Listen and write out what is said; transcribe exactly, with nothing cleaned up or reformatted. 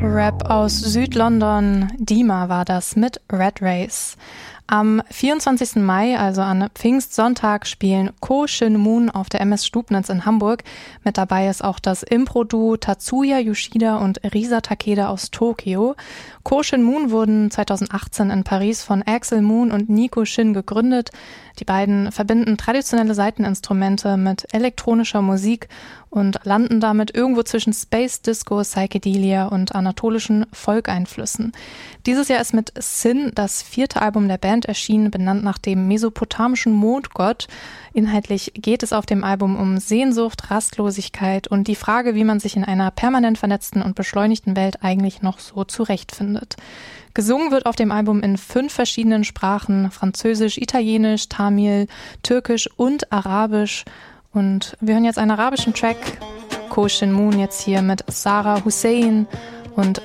Rap aus Südlondon. Dima war das mit Red Race. Am vierundzwanzigsten Mai, also an Pfingstsonntag, spielen Ko Shin Moon auf der M S Stubnitz in Hamburg. Mit dabei ist auch das Impro-Duo Tatsuya Yoshida und Risa Takeda aus Tokio. Ko Shin Moon wurden zweitausendachtzehn in Paris von Axel Moon und Nico Shin gegründet. Die beiden verbinden traditionelle Saiteninstrumente mit elektronischer Musik und landen damit irgendwo zwischen Space Disco, Psychedelia und anatolischen Folk-Einflüssen. Dieses Jahr ist mit Sin das vierte Album der Band erschienen, benannt nach dem mesopotamischen Mondgott. Inhaltlich geht es auf dem Album um Sehnsucht, Rastlosigkeit und die Frage, wie man sich in einer permanent vernetzten und beschleunigten Welt eigentlich noch so zurechtfindet. Gesungen wird auf dem Album in fünf verschiedenen Sprachen: Französisch, Italienisch, Tamil, Türkisch und Arabisch. Und wir hören jetzt einen arabischen Track, Ko Shin Moon jetzt hier mit Sarah Hussein und